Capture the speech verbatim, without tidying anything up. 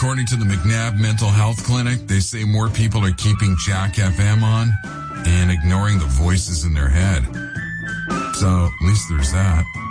according to the McNabb Mental Health Clinic, they say more people are keeping Jack F M on and ignoring the voices in their head. So, at least there's that.